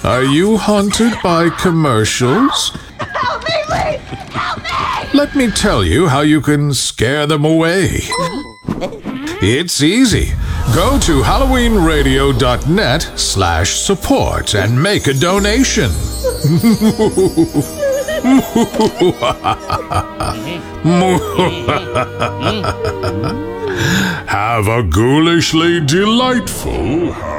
Are you haunted by commercials? Help me, please! Help me! Let me tell you how you can scare them away. It's easy. Go to halloweenradio.net/support and make a donation. Have a ghoulishly delightful